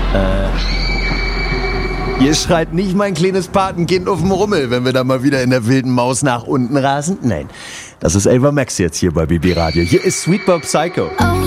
Ihr schreit nicht mein kleines Patenkind auf dem Rummel, wenn wir da mal wieder in der wilden Maus nach unten rasen? Nein, das ist Ava Max jetzt hier bei BB Radio. Hier ist Sweet Bob Psycho.